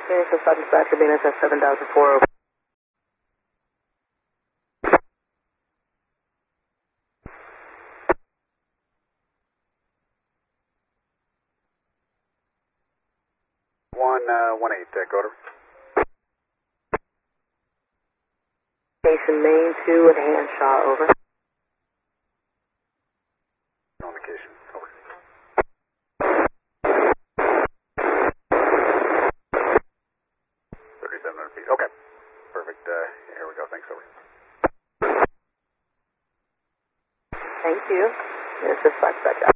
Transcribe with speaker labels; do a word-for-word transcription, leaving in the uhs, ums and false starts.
Speaker 1: Phoenix five dispatcher, B N S S seven thousand four.
Speaker 2: One, uh, one eight, uh, Coder.
Speaker 1: Station main two and hand shot, over.
Speaker 2: No indication, over. thirty-seven hundred feet, okay. Perfect, uh, here we go, thanks, over.
Speaker 1: Thank you. This is five dispatcher.